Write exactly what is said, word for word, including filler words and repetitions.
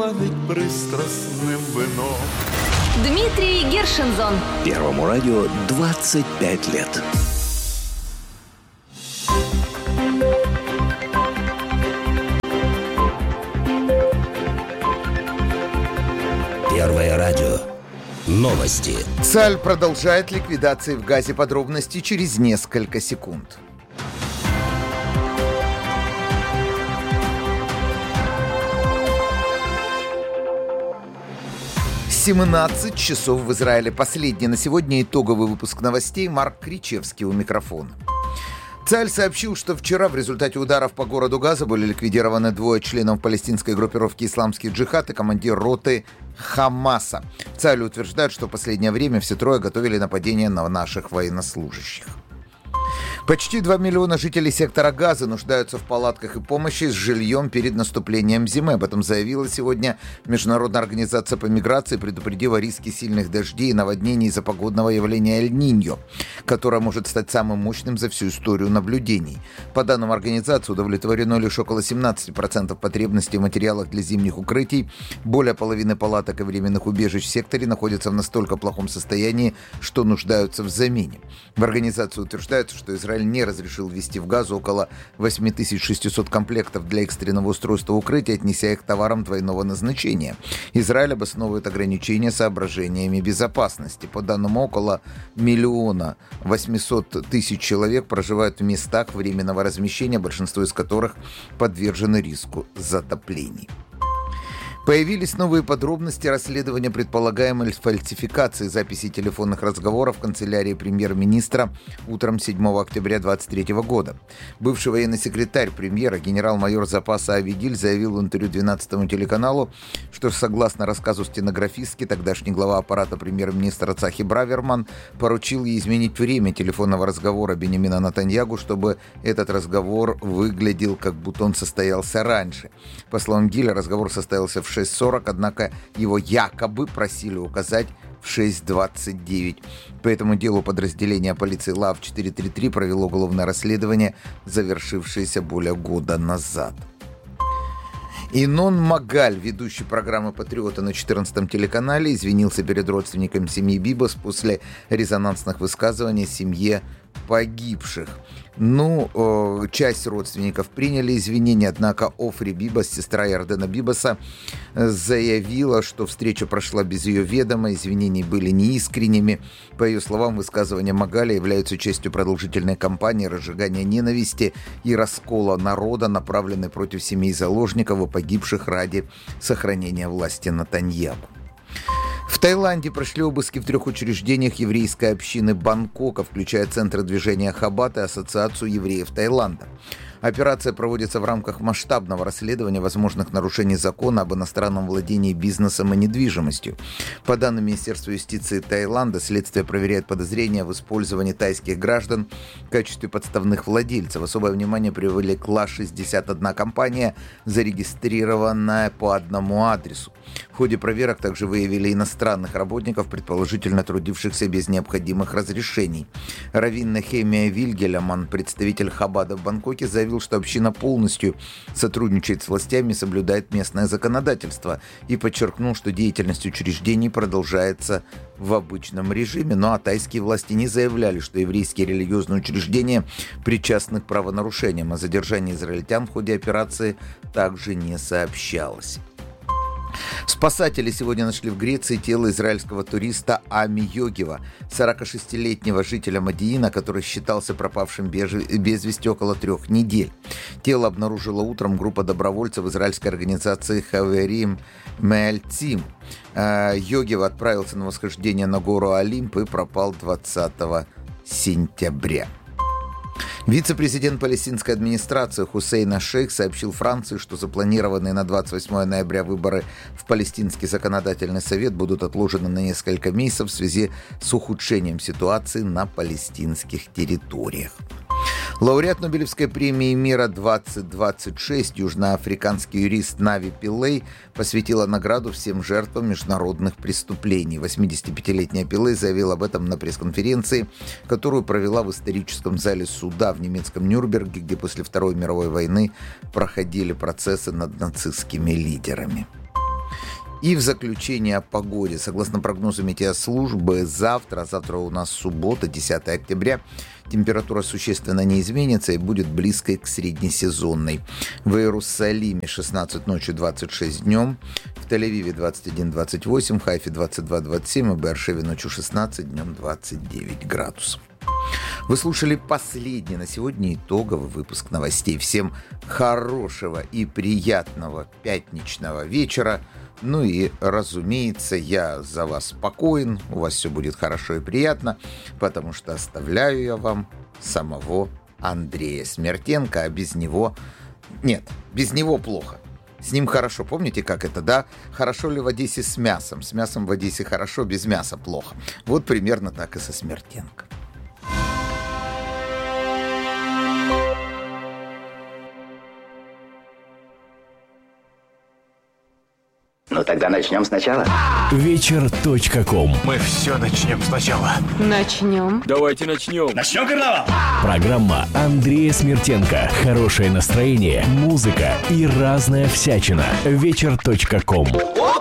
пристрасним вином. Дмитрий Гершензон. Первому радио двадцать пять лет. Первое радио. Новости. Цаль продолжает ликвидации в Газе. Подробности через несколько секунд. семнадцать часов в Израиле. Последний на сегодня итоговый выпуск новостей. Марк Кричевский у микрофона. Цаль сообщил, что вчера в результате ударов по городу Газа были ликвидированы двое членов палестинской группировки «Исламский джихад» и командир роты Хамаса. Цаль утверждает, что в последнее время все трое готовили нападение на наших военнослужащих. Почти два миллиона жителей сектора Газа нуждаются в палатках и помощи с жильем перед наступлением зимы. Об этом заявила сегодня Международная организация по миграции, предупредив о риске сильных дождей и наводнений из-за погодного явления Эль-Ниньо, которое может стать самым мощным за всю историю наблюдений. По данным организации, удовлетворено лишь около семнадцать процентов потребностей в материалах для зимних укрытий. Более половины палаток и временных убежищ в секторе находятся в настолько плохом состоянии, что нуждаются в замене. В организации утверждается, что Израиль не разрешил ввести в Газу около восемь тысяч шестьсот комплектов для экстренного устройства укрытия, отнеся их к товарам двойного назначения. Израиль обосновывает ограничения соображениями безопасности. По данным, около миллиона восемьсот тысяч человек проживают в местах временного размещения, большинство из которых подвержены риску затоплений. Появились новые подробности расследования предполагаемой фальсификации записей телефонных разговоров в канцелярии премьер-министра утром седьмого октября две тысячи двадцать третьего года. Бывший военный секретарь премьера, генерал-майор запаса Ави Гиль, заявил в интервью двенадцатому телеканалу, что согласно рассказу стенографистки, тогдашний глава аппарата премьер-министра Цахи Браверман поручил ей изменить время телефонного разговора Биньямина Нетаньяху, чтобы этот разговор выглядел, как будто он состоялся раньше. По словам Гиля, разговор состоялся в шесть сорок, однако его якобы просили указать в шесть двадцать девять. По этому делу подразделение полиции ЛАВ четыреста тридцать три провело уголовное расследование, завершившееся более года назад. Инон Магаль, ведущий программы «Патриоты» на четырнадцатом телеканале, извинился перед родственниками семьи Бибас после резонансных высказываний семье погибших. Ну, э, часть родственников приняли извинения, однако Офри Бибас, сестра Ярдена Бибаса, заявила, что встреча прошла без ее ведома, извинения были неискренними. По ее словам, высказывания Магаля являются частью продолжительной кампании разжигания ненависти и раскола народа, направленной против семей заложников и погибших ради сохранения власти Нетаньяху. В Таиланде прошли обыски в трех учреждениях еврейской общины Бангкока, включая Центр движения Хаббат и Ассоциацию евреев Таиланда. Операция проводится в рамках масштабного расследования возможных нарушений закона об иностранном владении бизнесом и недвижимостью. По данным Министерства юстиции Таиланда, следствие проверяет подозрения в использовании тайских граждан в качестве подставных владельцев. Особое внимание привлекла шестьдесят одна компания, зарегистрированная по одному адресу. В ходе проверок также выявили иностранных работников, предположительно трудившихся без необходимых разрешений. Раввин Нехемия Вильгелеман, представитель Хаббада в Бангкоке, заявил, что община полностью сотрудничает с властями и соблюдает местное законодательство, и подчеркнул, что деятельность учреждений продолжается в обычном режиме. Ну а тайские власти не заявляли, что еврейские религиозные учреждения причастны к правонарушениям. О задержании израильтян в ходе операции также не сообщалось. Спасатели сегодня нашли в Греции тело израильского туриста Ами Йогева, сорокашестилетнего жителя Мадиина, который считался пропавшим без вести около трех недель. Тело обнаружила утром группа добровольцев израильской организации Хаверим Меальцим. Йогев отправился на восхождение на гору Олимп и пропал двадцатого сентября. Вице-президент палестинской администрации Хусейн аш-Шейх сообщил Франции, что запланированные на двадцать восьмое ноября выборы в Палестинский законодательный совет будут отложены на несколько месяцев в связи с ухудшением ситуации на палестинских территориях. Лауреат Нобелевской премии мира двадцать двадцать шесть, южноафриканский юрист Нави Пиллей, посвятила награду всем жертвам международных преступлений. восьмидесятипятилетняя Пиллей заявила об этом на пресс-конференции, которую провела в историческом зале суда в немецком Нюрнберге, где после Второй мировой войны проходили процессы над нацистскими лидерами. И в заключение о погоде. Согласно прогнозу метеослужбы, завтра, завтра у нас суббота, десятое октября, температура существенно не изменится и будет близкой к среднесезонной. В Иерусалиме шестнадцать ночью, двадцать шесть днем, в Тель-Авиве двадцать один двадцать восемь, в Хайфе двадцать два двадцать семь, а в Беэр-Шеве ночью шестнадцать, днем двадцать девять градусов. Вы слушали последний на сегодня итоговый выпуск новостей. Всем хорошего и приятного пятничного вечера. Ну и, разумеется, я за вас спокоен, у вас все будет хорошо и приятно, потому что оставляю я вам самого Андрея Смертенко, а без него... Нет, без него плохо. С ним хорошо. Помните, как это, да? Хорошо ли в Одессе с мясом? С мясом в Одессе хорошо, без мяса плохо. Вот примерно так и со Смертенко. Ну тогда начнем сначала. вечер точка ком. Мы все начнем сначала. Начнем. Давайте начнем. Начнем карнавал! Программа Андрея Смертенко. Хорошее настроение, музыка и разная всячина. вечер точка ком.